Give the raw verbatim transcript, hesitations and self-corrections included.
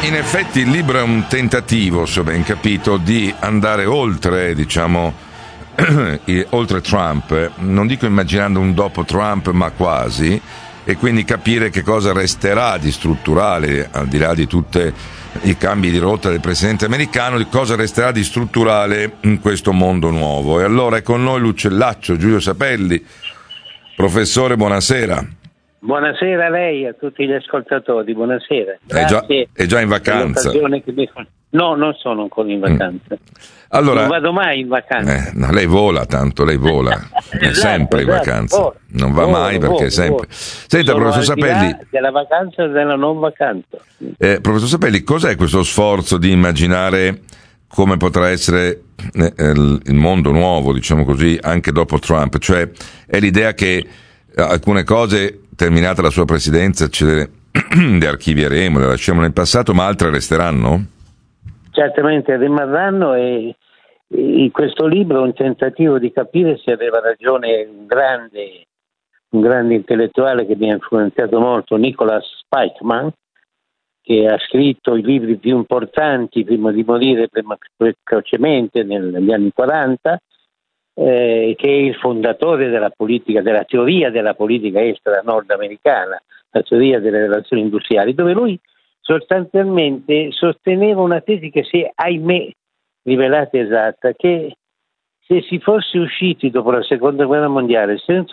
in effetti il libro è un tentativo, se ho ben capito, di andare oltre, diciamo, oltre Trump, non dico immaginando un dopo Trump, ma quasi, e quindi capire che cosa resterà di strutturale, al di là di tutti i cambi di rotta del presidente americano, di cosa resterà di strutturale in questo mondo nuovo. E allora è con noi l'uccellaccio Giulio Sapelli. Professore, buonasera. Buonasera a lei e a tutti gli ascoltatori, buonasera. È già, è già in vacanza? Che mi... No, non sono ancora in vacanza. Mm. Allora, non vado mai in vacanza. Eh, no, lei vola tanto, lei vola, è esatto, sempre in esatto, vacanza, vola, non va vola, mai perché vola, è sempre... vola. Senta, Sono professor Sapelli... della vacanza e della non vacanza. Eh, professor Sapelli, cos'è questo sforzo di immaginare come potrà essere eh, il mondo nuovo, diciamo così, anche dopo Trump? Cioè, è l'idea che alcune cose, terminata la sua presidenza, ce le, le archivieremo, le lasciamo nel passato, ma altre resteranno? Certamente rimarranno, e in questo libro è un tentativo di capire se aveva ragione un grande, un grande intellettuale che mi ha influenzato molto, Nicholas Spykman, che ha scritto i libri più importanti prima di morire precocemente negli anni quaranta, eh, che è il fondatore della politica, della teoria della politica estera nordamericana, la teoria delle relazioni industriali, dove lui sostanzialmente sosteneva una tesi che si è, ahimè, rivelata esatta, che se si fosse usciti dopo la seconda guerra mondiale senza